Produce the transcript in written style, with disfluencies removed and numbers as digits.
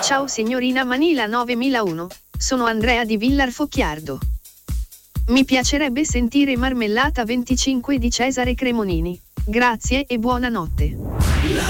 Ciao signorina Manila 9001, sono Andrea di Villar Focchiardo. Mi piacerebbe sentire Marmellata 25 di Cesare Cremonini. Grazie e buonanotte.